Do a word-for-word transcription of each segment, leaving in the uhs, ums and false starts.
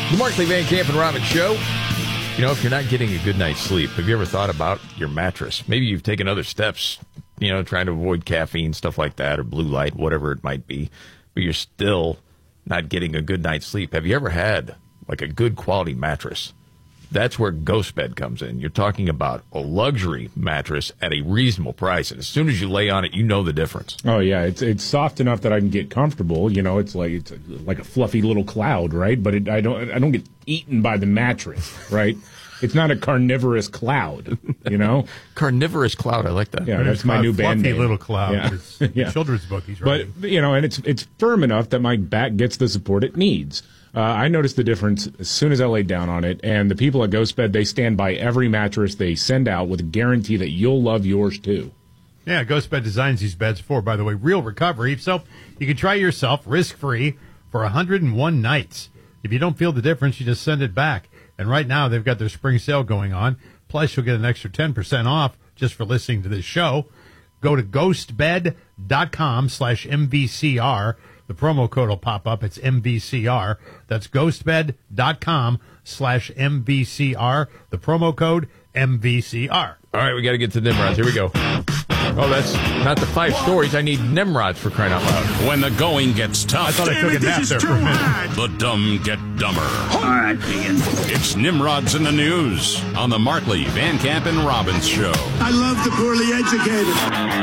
The Markley, Van Camp, and Robbins Show. You know, if you're not getting a good night's sleep, have you ever thought about your mattress? Maybe you've taken other steps, you know, trying to avoid caffeine, stuff like that, or blue light, whatever it might be, but you're still not getting a good night's sleep. Have you ever had, like, a good quality mattress? That's where GhostBed comes in. You're talking about a luxury mattress at a reasonable price, and as soon as you lay on it, you know the difference. Oh yeah, it's it's soft enough that I can get comfortable. You know, it's like it's a, like a fluffy little cloud, right? But it, I don't I don't get eaten by the mattress, right? It's not a carnivorous cloud, you know. Carnivorous cloud, I like that. Yeah, that's my new band name. Fluffy little cloud. Yeah. It's yeah. Children's book he's writing. But you know, and it's it's firm enough that my back gets the support it needs. Uh, I noticed the difference as soon as I laid down on it, and the people at GhostBed, they stand by every mattress they send out with a guarantee that you'll love yours too. Yeah, GhostBed designs these beds for, by the way, real recovery. So you can try yourself risk-free for one hundred one nights. If you don't feel the difference, you just send it back. And right now, they've got their spring sale going on. Plus, you'll get an extra ten percent off just for listening to this show. Go to ghostbed.com slash MVCR. The promo code will pop up. It's M V C R. That's ghostbed.com slash MVCR. The promo code M V C R. All right, we got to get to Nimrods. Here we go. Oh, that's not the five stories. I need Nimrods for crying out loud. When the going gets tough, I thought I took a nap there for a minute. The dumb get dumber. All right, Ian. It's Nimrods in the News on the Markley, Van Camp, and Robbins Show. I love the poorly educated.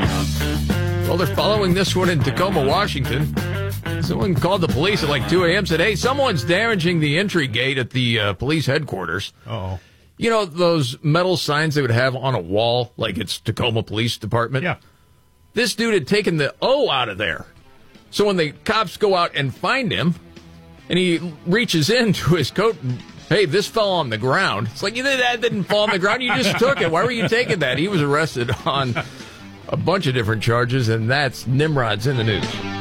Well, they're following this one in Tacoma, Washington. Someone called the police at like two a.m. said, hey, someone's damaging the entry gate at the uh, police headquarters. Uh-oh. You know, those metal signs they would have on a wall, like it's Tacoma Police Department? Yeah. This dude had taken the O out of there. So when the cops go out and find him, and he reaches into his coat and, hey, this fell on the ground. It's like, that didn't fall on the ground. You just took it. Why were you taking that? He was arrested on a bunch of different charges, and that's Nimrod's in the News.